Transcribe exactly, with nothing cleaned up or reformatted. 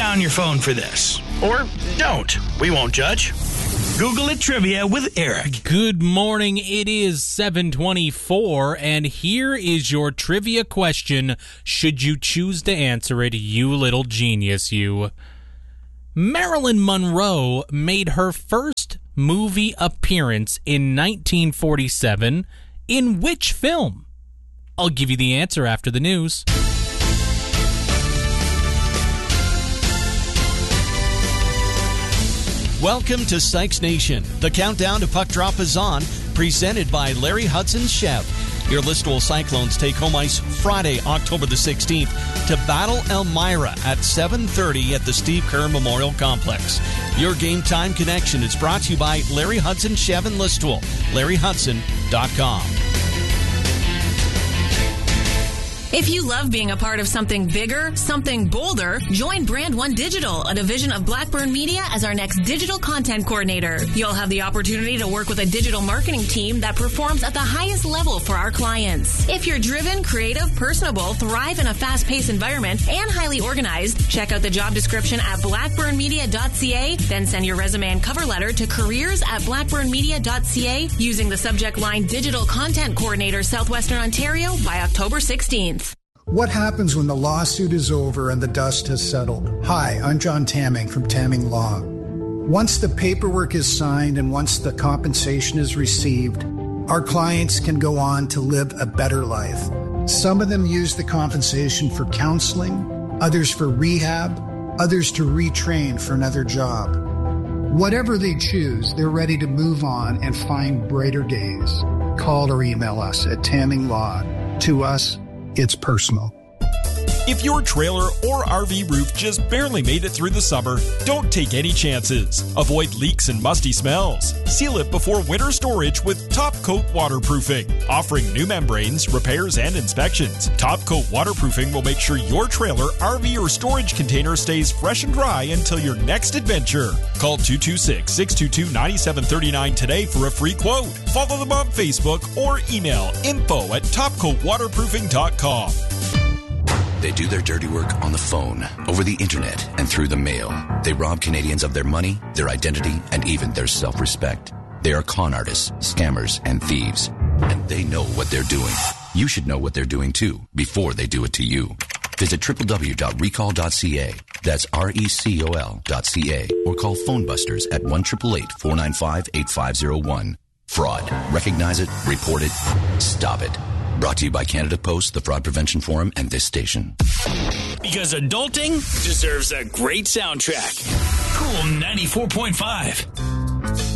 down your phone for this. Or don't. We won't judge. Google it Trivia with Eric. Good morning. It is seven twenty-four, and here is your trivia question. Should you choose to answer it, you little genius, you. Marilyn Monroe made her first movie appearance in nineteen forty-seven. In which film? I'll give you the answer after the news. Welcome to Sykes Nation. The countdown to puck drop is on, presented by Larry Hudson Chev. Your Listowel Cyclones take home ice Friday, October the sixteenth to battle Elmira at seven thirty at the Steve Kerr Memorial Complex. Your Game Time Connection is brought to you by Larry Hudson Chev and Listowel. Larry Hudson dot com. If you love being a part of something bigger, something bolder, join Brand One Digital, a division of Blackburn Media, as our next digital content coordinator. You'll have the opportunity to work with a digital marketing team that performs at the highest level for our clients. If you're driven, creative, personable, thrive in a fast-paced environment, and highly organized, check out the job description at blackburn media dot c a, then send your resume and cover letter to careers at blackburn media dot c a using the subject line Digital Content Coordinator Southwestern Ontario by October sixteenth. What happens when the lawsuit is over and the dust has settled? Hi, I'm John Tamming from Tamming Law. Once the paperwork is signed and once the compensation is received, our clients can go on to live a better life. Some of them use the compensation for counseling, others for rehab, others to retrain for another job. Whatever they choose, they're ready to move on and find brighter days. Call or email us at Tamming Law. To us, it's personal. If your trailer or R V roof just barely made it through the summer, don't take any chances. Avoid leaks and musty smells. Seal it before winter storage with Top Coat Waterproofing, offering new membranes, repairs, and inspections. Top Coat Waterproofing will make sure your trailer, R V, or storage container stays fresh and dry until your next adventure. Call two two six, six two two, nine seven three nine today for a free quote. Follow them on Facebook or email info at top coat waterproofing dot com. They do their dirty work on the phone, over the internet, and through the mail. They rob Canadians of their money, their identity, and even their self-respect. They are con artists, scammers, and thieves. And they know what they're doing. You should know what they're doing too, before they do it to you. Visit w w w dot recall dot c a. That's R E C O L dot C A. Or call Phone Busters at one eight eight eight, four nine five, eight five zero one. Fraud. Recognize it, report it, stop it. Brought to you by Canada Post, the Fraud Prevention Forum, and this station. Because adulting deserves a great soundtrack. Cool ninety-four point five.